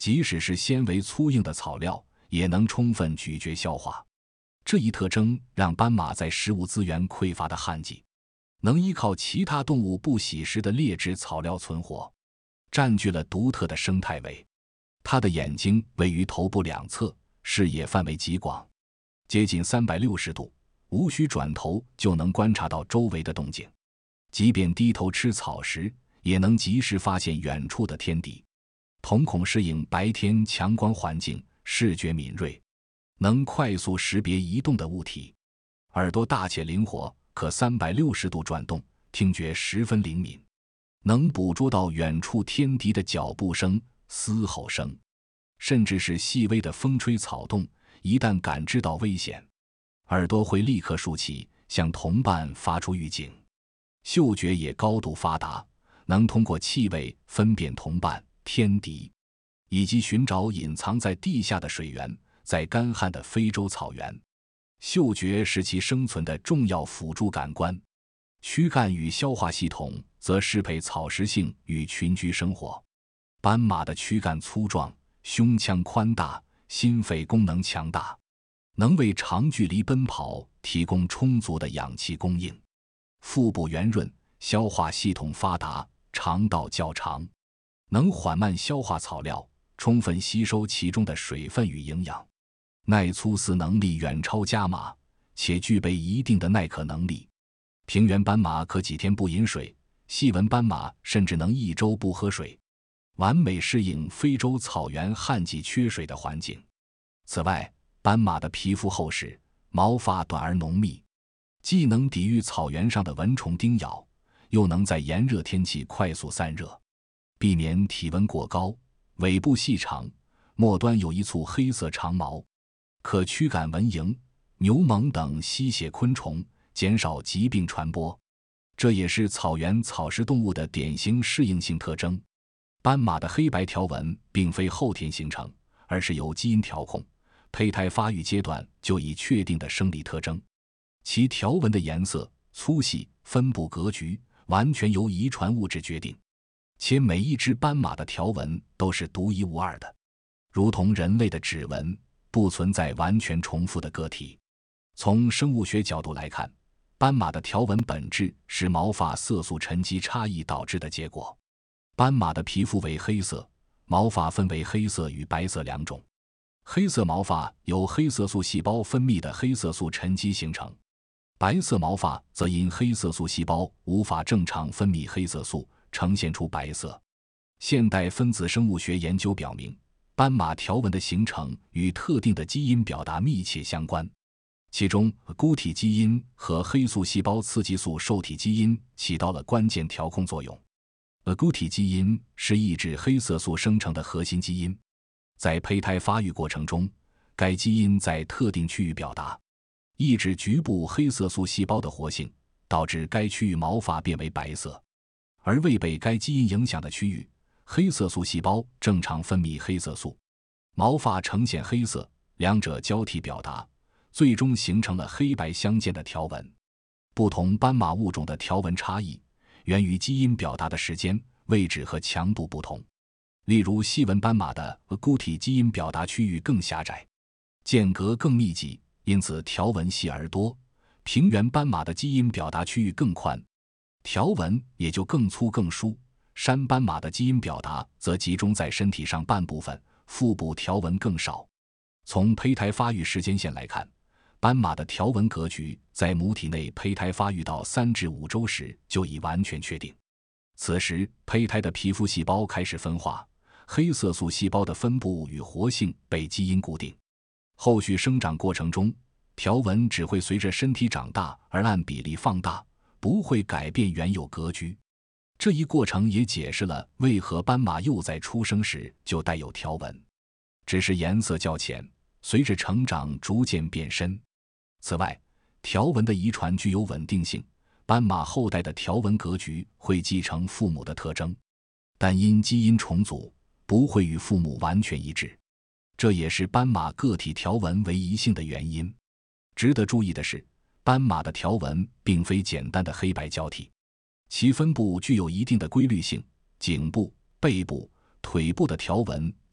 即使是纤维粗硬的草料，也能充分咀嚼消化。这一特征让斑马在食物资源匮乏的旱季，能依靠其他动物不喜食的劣质草料存活，占据了独特的生态位。它的眼睛位于头部两侧，视野范围极广，接近360度，无需转头就能观察到周围的动静。即便低头吃草时，也能及时发现远处的天敌。瞳孔适应白天强光环境，视觉敏锐，能快速识别移动的物体。耳朵大且灵活，可360度转动，听觉十分灵敏，能捕捉到远处天敌的脚步声、嘶吼声，甚至是细微的风吹草动。一旦感知到危险，耳朵会立刻竖起，向同伴发出预警。嗅觉也高度发达，能通过气味分辨同伴、天敌，以及寻找隐藏在地下的水源。在干旱的非洲草原，嗅觉是其生存的重要辅助感官。躯干与消化系统则适配草食性与群居生活。斑马的躯干粗壮，胸腔宽大，心肺功能强大，能为长距离奔跑提供充足的氧气供应。腹部圆润，消化系统发达，肠道较长，能缓慢消化草料，充分吸收其中的水分与营养。耐粗饲能力远超家马，且具备一定的耐渴能力。平原斑马可几天不饮水，细纹斑马甚至能1周不喝水，完美适应非洲草原旱季缺水的环境。此外，斑马的皮肤厚实，毛发短而浓密，既能抵御草原上的蚊虫叮咬，又能在炎热天气快速散热，避免体温过高。尾部细长，末端有一簇黑色长毛，可驱赶蚊蝇、牛虻等吸血昆虫，减少疾病传播。这也是草原草食动物的典型适应性特征。斑马的黑白条纹并非后天形成，而是由基因调控，胚胎发育阶段就已确定的生理特征。其条纹的颜色、粗细、分布格局完全由遗传物质决定，且每一只斑马的条纹都是独一无二的，如同人类的指纹，不存在完全重复的个体。从生物学角度来看，斑马的条纹本质是毛发色素沉积差异导致的结果。斑马的皮肤为黑色，毛发分为黑色与白色两种。黑色毛发由黑色素细胞分泌的黑色素沉积形成，白色毛发则因黑色素细胞无法正常分泌黑色素，呈现出白色。现代分子生物学研究表明，斑马条纹的形成与特定的基因表达密切相关，其中孤体基因和黑素细胞刺激素受体基因起到了关键调控作用。孤体基因是抑制黑色素生成的核心基因，在胚胎发育过程中，该基因在特定区域表达，抑制局部黑色素细胞的活性，导致该区域毛发变为白色。而未被该基因影响的区域，黑色素细胞正常分泌黑色素，毛发呈现黑色，两者交替表达，最终形成了黑白相间的条纹。不同斑马物种的条纹差异源于基因表达的时间、位置和强度不同。例如，细纹斑马的孤体基因表达区域更狭窄，间隔更密集，因此条纹细而多；平原斑马的基因表达区域更宽，条纹也就更粗更疏。山斑马的基因表达则集中在身体上半部分，腹部条纹更少。从胚胎发育时间线来看，斑马的条纹格局在母体内胚胎发育到3至5周时就已完全确定。此时，胚胎的皮肤细胞开始分化，黑色素细胞的分布与活性被基因固定。后续生长过程中，条纹只会随着身体长大而按比例放大，不会改变原有格局。这一过程也解释了为何斑马幼崽出生时就带有条纹，只是颜色较浅，随着成长逐渐变深。此外，条纹的遗传具有稳定性，斑马后代的条纹格局会继承父母的特征，但因基因重组不会与父母完全一致，这也是斑马个体条纹为一性的原因。值得注意的是，斑马的条纹并非简单的黑白交替，其分布具有一定的规律性，颈部、背部、腿部的条纹